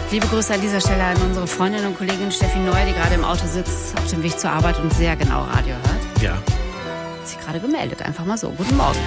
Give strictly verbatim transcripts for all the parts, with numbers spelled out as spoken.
Liebe Grüße an dieser Stelle an unsere Freundin und Kollegin Steffi Neu, die gerade im Auto sitzt, auf dem Weg zur Arbeit und sehr genau Radio hört. Ja. Hat sich gerade gemeldet, einfach mal so. Guten Morgen.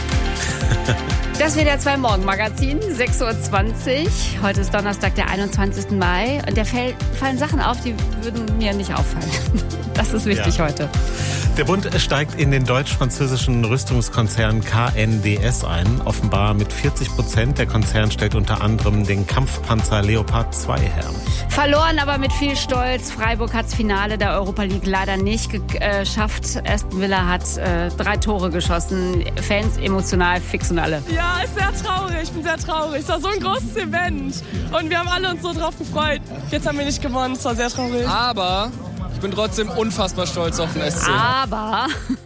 Das W D R zwei Morgenmagazin, sechs Uhr zwanzig. Heute ist Donnerstag, der einundzwanzigsten Mai. Und da fallen Sachen auf, die würden mir nicht auffallen. Das ist wichtig ja. heute. Der Bund steigt in den deutsch-französischen Rüstungskonzern K N D S ein, offenbar mit vierzig Prozent. Der Konzern stellt unter anderem den Kampfpanzer Leopard zwei her. Verloren, aber mit viel Stolz. Freiburg hat's Finale der Europa League leider nicht geschafft. Aston Villa hat äh, drei Tore geschossen. Fans emotional fix und alle. Ja, ist sehr traurig. Ich bin sehr traurig. Es war so ein großes Event. Und wir haben alle uns so drauf gefreut. Jetzt haben wir nicht gewonnen. Es war sehr traurig. Aber ich bin trotzdem unfassbar stolz auf den S C. Aber...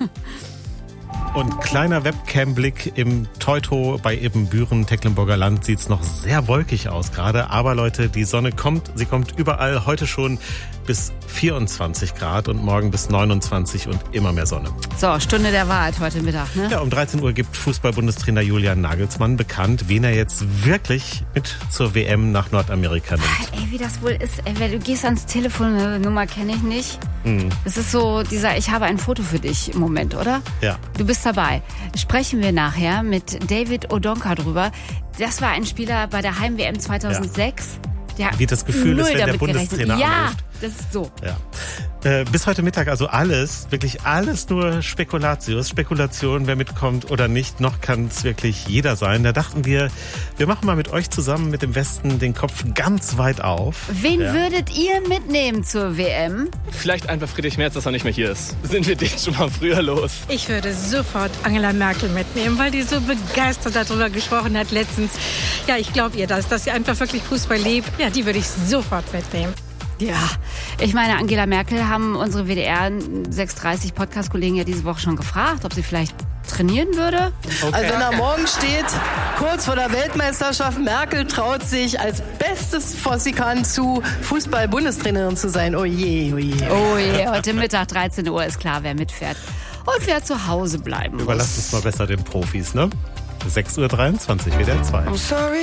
Und kleiner Webcam-Blick im Teutow bei Ibbenbüren, Tecklenburger Land, sieht's noch sehr wolkig aus gerade. Aber Leute, die Sonne kommt, sie kommt überall. Heute schon bis vierundzwanzig Grad und morgen bis neunundzwanzig und immer mehr Sonne. So, Stunde der Wahrheit heute Mittag, ne? Ja, um dreizehn Uhr gibt Fußball-Bundestrainer Julian Nagelsmann bekannt, wen er jetzt wirklich mit zur W M nach Nordamerika nimmt. Ey, wie das wohl ist, ey, du gehst ans Telefon, eine Nummer kenne ich nicht. Mhm. Es ist so dieser Ich habe ein Foto für dich im Moment, oder? Ja. Du bist dabei. Sprechen wir nachher mit David Odonka drüber. Das war ein Spieler bei der Heim-W M zweitausendsechs. Ja. Wie das Gefühl ist, wenn der Bundestrainer ja, anruft. Das ist so. Ja. Äh, bis heute Mittag also alles, wirklich alles nur Spekulatius, Spekulation, wer mitkommt oder nicht. Noch kann es wirklich jeder sein. Da dachten wir, wir machen mal mit euch zusammen mit dem Westen den Kopf ganz weit auf. Wen ja. würdet ihr mitnehmen zur W M? Vielleicht einfach Friedrich Merz, dass er nicht mehr hier ist. Sind wir den schon mal früher los? Ich würde sofort Angela Merkel mitnehmen, weil die so begeistert darüber gesprochen hat letztens. Ja, ich glaube ihr das, dass sie einfach wirklich Fußball liebt. Ja, die würde ich sofort mitnehmen. Ja, ich meine, Angela Merkel haben unsere W D R sechs dreißig Podcast-Kollegen ja diese Woche schon gefragt, ob sie vielleicht trainieren würde. Okay. Also wenn da morgen steht, kurz vor der Weltmeisterschaft, Merkel traut sich als bestes, was sie kann, zu Fußball-Bundestrainerin zu sein. Oh je, oh je. Oh je, heute Mittag dreizehn Uhr ist klar, wer mitfährt. Und wer zu Hause bleiben muss. Überlasst es mal besser den Profis, ne? sechs Uhr dreiundzwanzig, W D R zwei. I'm sorry.